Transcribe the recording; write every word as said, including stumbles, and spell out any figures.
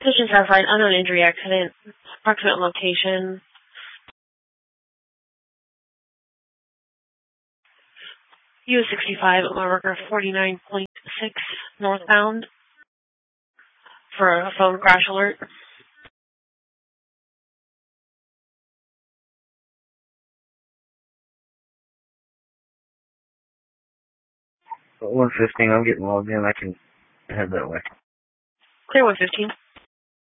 Position satisfied, unknown injury accident, approximate location. U S sixty-five, mile marker forty-nine point six, northbound, for a phone crash alert. one fifteen, I'm getting logged in. I can head that way. Clear one fifteen.